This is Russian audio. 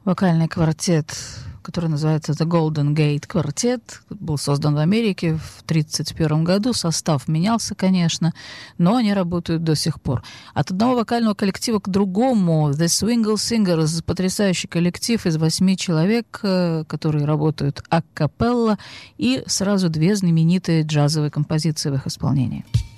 Вокальный квартет, который называется The Golden Gate Quartet, был создан в Америке в 1931 году. Состав менялся, конечно, но они работают до сих пор. От одного вокального коллектива к другому The Swingle Singers — потрясающий коллектив из 8 человек, которые работают а-капелла, и сразу 2 знаменитые джазовые композиции в их исполнении.